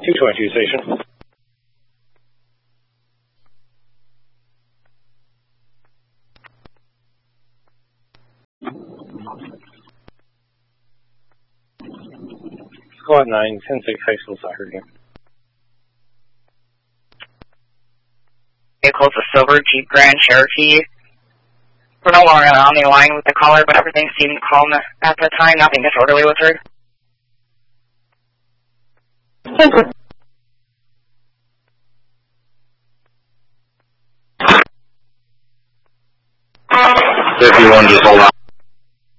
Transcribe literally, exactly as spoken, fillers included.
two twenty-two station. Squad nine, ten six High School Soccer Game. Vehicle's a silver Jeep Grand Cherokee. We're no longer on the line with the caller, but everything seemed calm at the time. Nothing disorderly was heard. fifty-one, just hold on.